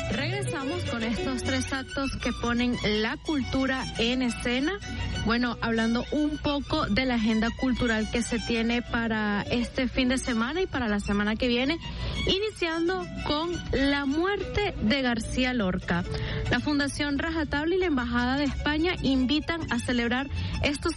Regresamos con estos 3 actos que ponen la cultura en escena. Bueno, hablando un poco de la agenda cultural que se tiene para este fin de semana y para la semana que viene, iniciando con la muerte de García Lorca. La Fundación Rajatabla y la Embajada de España invitan a celebrar estos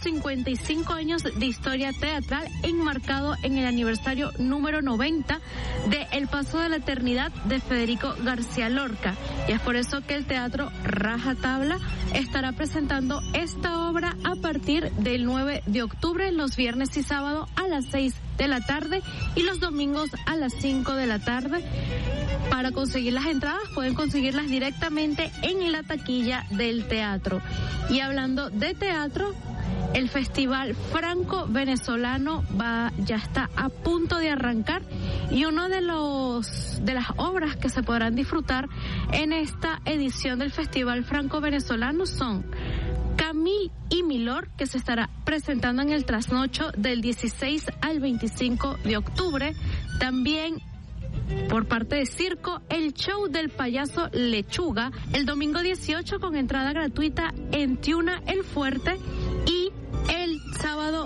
55 años de historia teatral enmarcado en el aniversario número 90 de El Paso de la Eternidad de Federico García Lorca. Y es por eso que el Teatro Rajatabla estará presentando esta obra a partir del 9 de octubre, los viernes y sábados a las 6 de la tarde y los domingos a las 5 de la tarde. Para conseguir las entradas pueden conseguirlas directamente en la taquilla del teatro. Y hablando de teatro, el Festival Franco-Venezolano ya está a punto de arrancar, y uno de las obras que se podrán disfrutar en esta edición del Festival Franco-Venezolano son Camille y Milord, que se estará presentando en el trasnocho del 16 al 25 de octubre. También por parte de Circo, el show del payaso Lechuga, el domingo 18 con entrada gratuita en Tiuna El Fuerte, y el sábado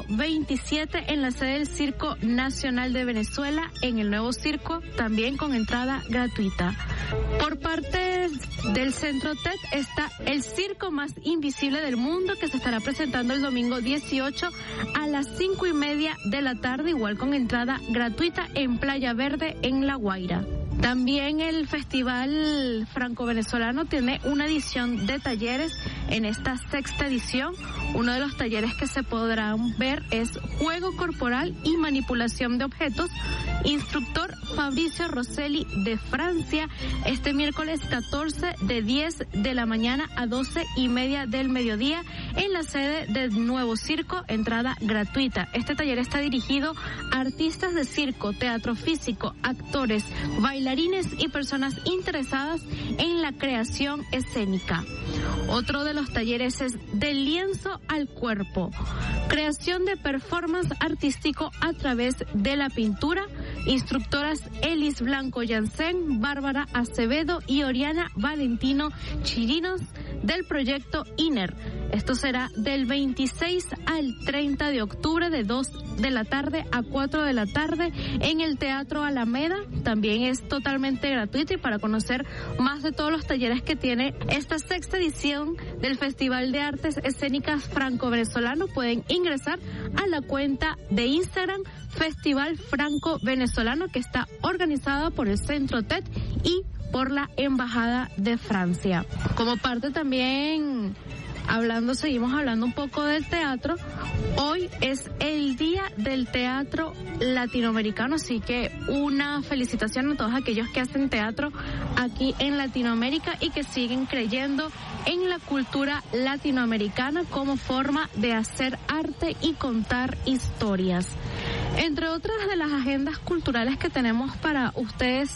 27 en la sede del Circo Nacional de Venezuela, en el nuevo circo, también con entrada gratuita. Por parte del Centro TED está el circo más invisible del mundo, que se estará presentando el domingo 18 a las 5:30 de la tarde, igual con entrada gratuita en Playa Verde, en La Guaira. También el Festival Franco-Venezolano tiene una edición de talleres en esta 6ª edición. Uno de los talleres que se podrán ver es Juego Corporal y Manipulación de Objetos. Instructor Fabricio Rosselli de Francia, este miércoles 14 de 10 de la mañana a 12:30 del mediodía en la sede del nuevo circo, entrada gratuita. Este taller está dirigido a artistas de circo, teatro físico, actores, bailarines y personas interesadas en la creación escénica. Otro de los talleres es Del lienzo al cuerpo, creación de performance artístico a través de la pintura. Instructoras Elis Blanco Jansen, Bárbara Acevedo y Oriana Valentino Chirinos, del proyecto INER. Esto será del 26 al 30 de octubre, de 2 de la tarde a 4 de la tarde en el Teatro Alameda. También es totalmente gratuito, y para conocer más de todos los talleres que tiene esta 6ª edición del Festival de Artes Escénicas Franco-Venezolano, pueden ingresar a la cuenta de Instagram Festival Franco-Venezolano, que está organizada por el Centro TED y por la Embajada de Francia. Como parte también, seguimos hablando un poco del teatro. Hoy es el Día del Teatro Latinoamericano, así que una felicitación a todos aquellos que hacen teatro aquí en Latinoamérica y que siguen creyendo en la cultura latinoamericana como forma de hacer arte y contar historias. Entre otras de las agendas culturales que tenemos para ustedes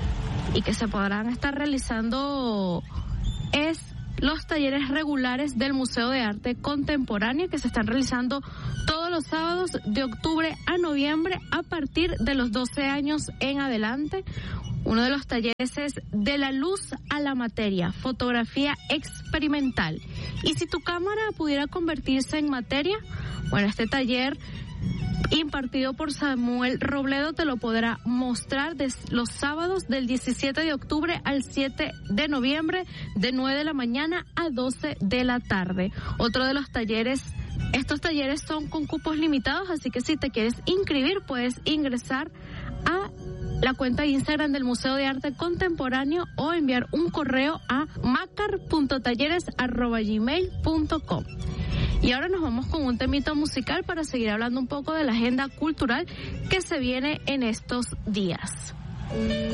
y que se podrán estar realizando es los talleres regulares del Museo de Arte Contemporáneo, que se están realizando todos los sábados de octubre a noviembre a partir de los 12 años en adelante. Uno de los talleres es De la luz a la materia, fotografía experimental. Y si tu cámara pudiera convertirse en materia, bueno, este taller impartido por Samuel Robledo te lo podrá mostrar los sábados del 17 de octubre al 7 de noviembre, de 9 de la mañana a 12 de la tarde. Otro de los talleres, estos talleres son con cupos limitados, así que si te quieres inscribir puedes ingresar a la cuenta de Instagram del Museo de Arte Contemporáneo o enviar un correo a macar.talleres@gmail.com. Y ahora nos vamos con un temito musical para seguir hablando un poco de la agenda cultural que se viene en estos días.